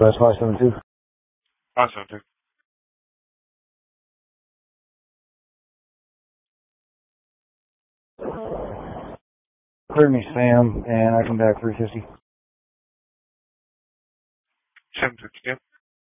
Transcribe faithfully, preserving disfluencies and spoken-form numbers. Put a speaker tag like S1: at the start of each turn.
S1: Northwest five seven two.
S2: five seven two.
S1: Clear me Sam, and I come back three fifty.
S2: seven fifty-two.